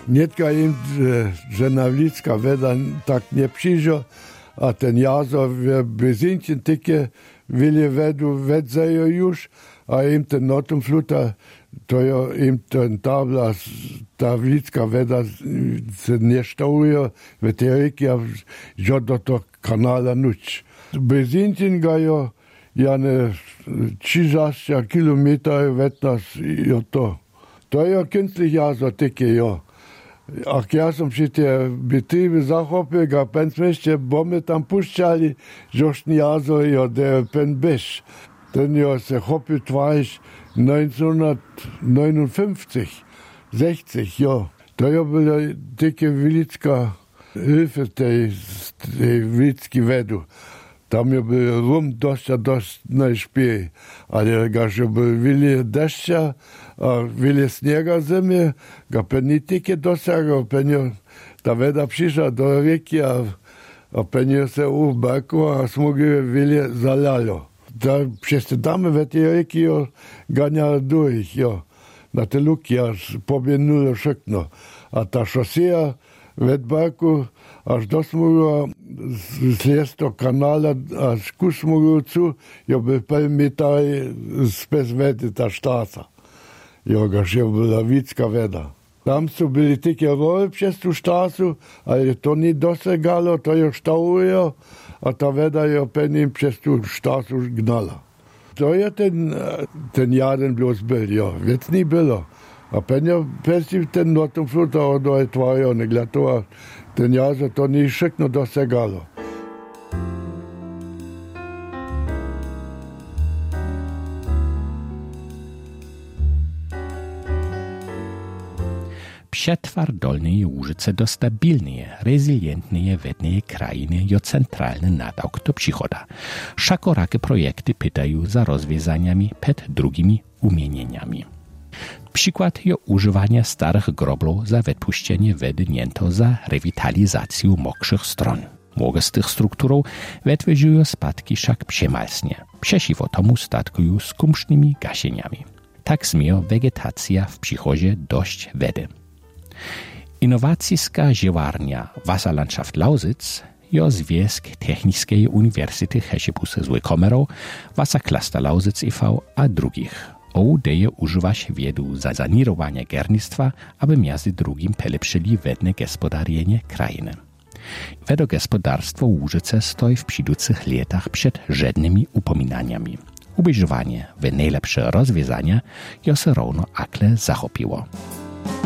Nietka im, że Nawlicka weda tak nie przyjdzie, a ten jazo w Bezincie tykie wili wedzejo już, a im ten notum fluta, to im ten tabla Nawlicka weda se nie stałuje, w tej ryki, że do to kanala nuć. Bezincie gajo, jane 30 kilometrów od nas i to. To je künstlich jazo tykie, jo. A ja som si tie Betriebe zachopil, a pen sme ešte bomby tam pušťali, žoštný jazo jo, der pen beš. Ten jo se chopil tváž 1959, 60, jo. To jo byla také velická hilfe tej velický vedu. Tam jo byl rum dost nejšpěj. Ale když jo byl vili dešťa, a vili snega zemlje, ga pen ni tike dosagal, pen jo ta veda přišla do rieky a pen jo se ubako a smugi vili zaljalo. Přes te dame ve te rieky jo ganjala durch, jo. Na te luky až pobjenulo šekno. A ta šosija ved barku až do smuga z do kanala až ku smugulcu jo byl pel metar spes vede ta štáca. Jo, gaž je byla vícka veda. Tam jsou byly tyky roly přes tu štácu, ale to ni dosegalo, to jo štavuje a ta veda jo pením přes tu štácu gnala. To je ten jaden bloß byl, jo, věc ni bylo. A pen jo pesi ten notum fluta odo je tvojo, negled to a ten jazo to ni všechno dosegalo. Przetwar Dolnej Łużyce do stabilnej, rezilientnej wednej krajiny jo centralny nadawk do przychoda. Szakorakie projekty pytają za rozwiązaniami przed drugimi umienieniami. Przykład jo używania starych groblów za wypuszczenie wedy niento za rewitalizację mokrzych stron. Mogę z tych strukturów wytworzyły spadki wszak przemalsnie. Przeciwko tomu statkują z kumsznymi gasieniami. Tak zmiejo wegetacja w przychodzie dość wedy. Innowacyjska ziewarnia Wasserlandschaft Lausitz jo Związk Technicznej Uniwersytety Heszepus z Łykomerą, Wassercluster Lausitz e.V. a drugich. Deje używać wiedu za zanirowanie gernistwa, aby między drugim polepszyli wedne gospodarienie krajiny. Wedo gospodarstwo Łużyce stoi w przyjducych latach przed żadnymi upominaniami. Ubieżowanie w najlepsze rozwiązania jo se równo akle zachopiło.